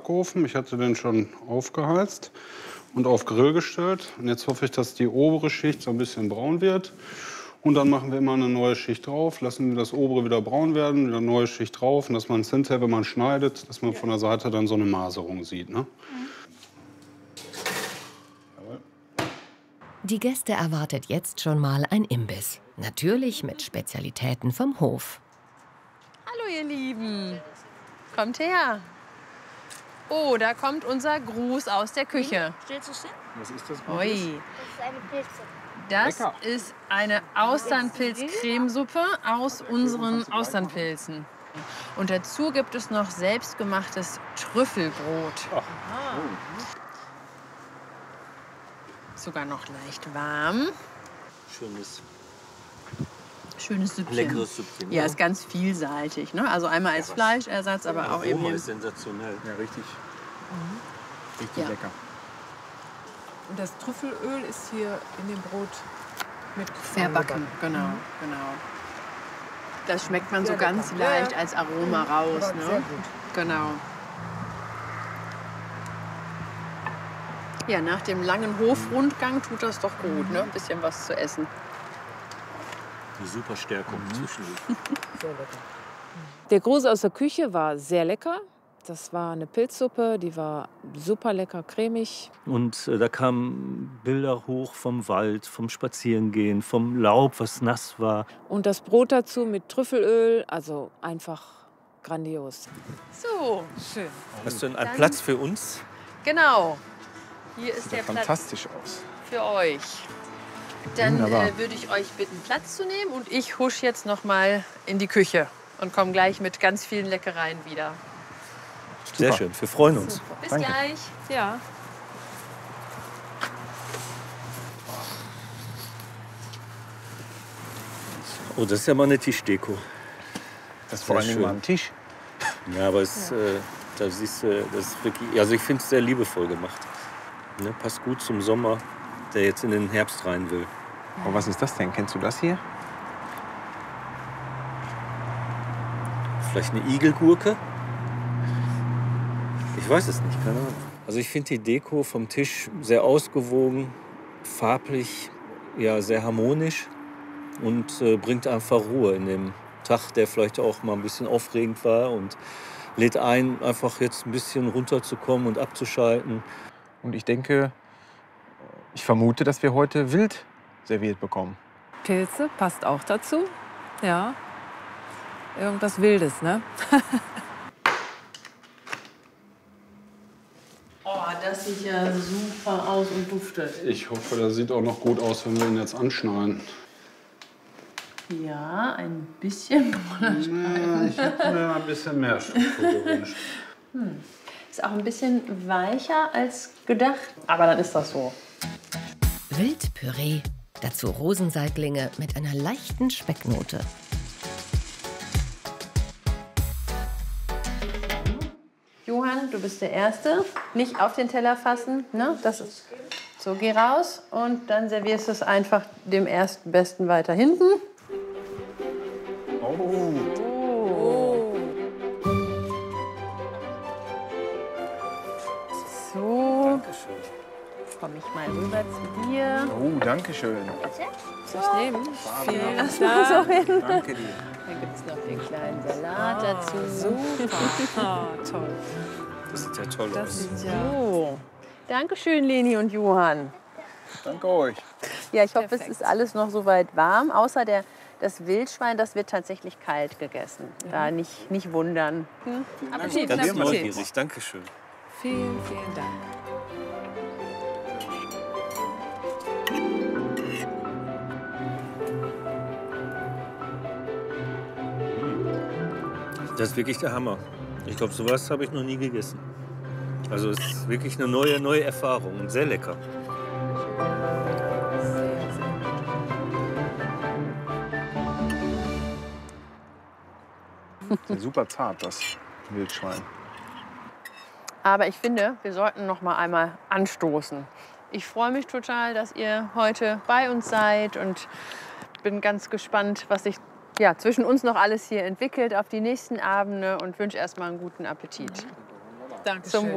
Backofen. Ich hatte den schon aufgeheizt und auf Grill gestellt. Und jetzt hoffe ich, dass die obere Schicht so ein bisschen braun wird. Und dann machen wir immer eine neue Schicht drauf, lassen das obere wieder braun werden, wieder eine neue Schicht drauf. Und dass man es hinterher, wenn man schneidet, dass man von der Seite dann so eine Maserung sieht. Ne? Die Gäste erwartet jetzt schon mal ein Imbiss. Natürlich mit Spezialitäten vom Hof. Hallo ihr Lieben, kommt her. Oh, da kommt unser Gruß aus der Küche. Was ist das? Ui. Das ist eine Pilze. Das ist eine Austernpilz-Cremesuppe aus unseren Austernpilzen. Und dazu gibt es noch selbstgemachtes Trüffelbrot. Sogar noch leicht warm. Schönes Süppchen. Leckeres Süppchen. Ja, ist ganz vielseitig. Ne? Also einmal als Fleischersatz, aber auch eben. Aroma ist sensationell. Ja, richtig. Richtig Ja. lecker. Und das Trüffelöl ist hier in dem Brot mit Verbacken, genau. Das schmeckt man so ganz leicht als Aroma raus. Ne? Genau. Ja, nach dem langen Hofrundgang tut das doch gut, ne? Ein bisschen was zu essen. Eine super Stärkung zwischendurch. Der Gruß aus der Küche war sehr lecker. Das war eine Pilzsuppe, die war super lecker, cremig. Und da kamen Bilder hoch vom Wald, vom Spazierengehen, vom Laub, was nass war. Und das Brot dazu mit Trüffelöl, also einfach grandios. So, schön. Hast du denn einen Platz für uns? Genau. Hier ist der Platz Fantastisch aus. für euch. Dann Wunderbar. würde ich euch bitten, Platz zu nehmen. Und ich husch jetzt noch mal in die Küche und komme gleich mit ganz vielen Leckereien wieder. Sehr schön, wir freuen uns. Bis Danke. gleich. Ja. Oh, das ist ja mal eine Tischdeko. Das ist vor Sehr allen Dingen schön. mal am Tisch. Ja, aber es, da siehst du, das ist wirklich, also ich finde es sehr liebevoll gemacht. Ne, passt gut zum Sommer, der jetzt in den Herbst rein will. Oh, was ist das denn? Kennst du das hier? Vielleicht eine Igelgurke? Ich weiß es nicht, keine Ahnung. Also ich finde die Deko vom Tisch sehr ausgewogen, farblich, ja, sehr harmonisch und bringt einfach Ruhe in dem Tag, der vielleicht auch mal ein bisschen aufregend war, und lädt ein, einfach jetzt ein bisschen runterzukommen und abzuschalten. Und ich denke, ich vermute, dass wir heute Wild serviert bekommen. Pilze passt auch dazu. Ja. Irgendwas Wildes, ne? Oh, das sieht ja super aus und duftet. Ich hoffe, das sieht auch noch gut aus, wenn wir ihn jetzt anschneiden. Ja, ein bisschen. Ja, ich hätte mir ein bisschen mehr Struktur gewünscht. Ist auch ein bisschen weicher als gedacht. Aber dann ist das so. Wildpüree, dazu Rosenseitlinge mit einer leichten Specknote. Johann, du bist der Erste. Nicht auf den Teller fassen. Ne? Das ist so, geh raus und dann servierst du es einfach dem Ersten Besten weiter hinten. So, komme ich mal rüber zu dir. Oh, danke schön. Soll ich nehmen? Vielen Lass mal so hin. Danke dir. Dann gibt es noch den kleinen Salat dazu. Super. Ah, toll. Das sieht ja toll Das aus. sieht ja... So. Dankeschön, Leni und Johann. Danke euch. Ja, ich hoffe, es Perfekt. ist alles noch soweit warm. Außer das Wildschwein, das wird tatsächlich kalt gegessen. Da nicht wundern. Appetit, Ganz Appetit. neugierig, danke schön. Vielen, vielen Dank. Das ist wirklich der Hammer. Ich glaube, sowas habe ich noch nie gegessen. Also es ist wirklich eine neue Erfahrung und sehr lecker. Super zart, das Wildschwein. Aber ich finde, wir sollten noch mal einmal anstoßen. Ich freue mich total, dass ihr heute bei uns seid und bin ganz gespannt, was sich zwischen uns noch alles hier entwickelt auf die nächsten Abende und wünsche erstmal einen guten Appetit. Dankeschön. Zum